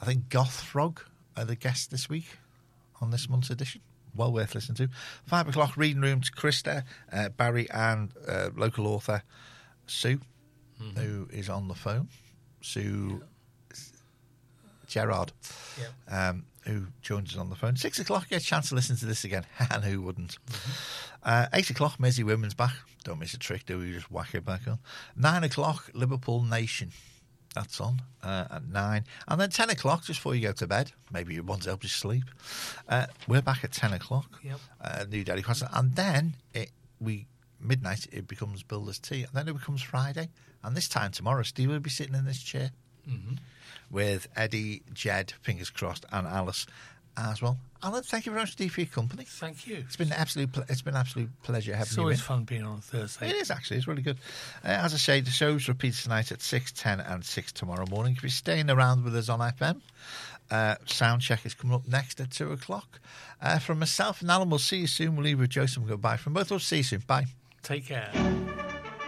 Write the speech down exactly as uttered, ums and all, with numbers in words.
think Goth Frog are the guests this week on this month's edition. Well worth listening to. Five o'clock, reading room to Krista, uh, Barry and uh, local author Sue, mm-hmm. who is on the phone. Sue yeah. Gerard, yeah. um, who joins us on the phone. Six o'clock, get a chance to listen to this again. And who wouldn't? Mm-hmm. Uh, eight o'clock, Maisie Women's back. Don't miss a trick, do we? Just whack it back on. Nine o'clock, Liverpool Nation. That's on uh, at nine. And then ten o'clock, just before you go to bed, maybe you want to help you sleep, uh, we're back at ten o'clock, yep. uh, New Daily Crossing. And then it, we midnight, it becomes Builder's Tea. And then it becomes Friday. And this time tomorrow, Steve will be sitting in this chair mm-hmm. with Eddie, Jed, fingers crossed, and Alice as well. Alan, thank you very much, Steve, for your company. Thank you. It's been absolute. It's been an absolute pleasure having you. It's always in. fun being on a Thursday. It is actually. It's really good. Uh, as I say, the show's repeated tonight at six, ten, and six tomorrow morning. If you're staying around with us on F M, uh, Soundcheck is coming up next at two o'clock. Uh, from myself and Alan, we'll see you soon. We'll leave with Joseph and goodbye. From both of us, see you soon. Bye. Take care.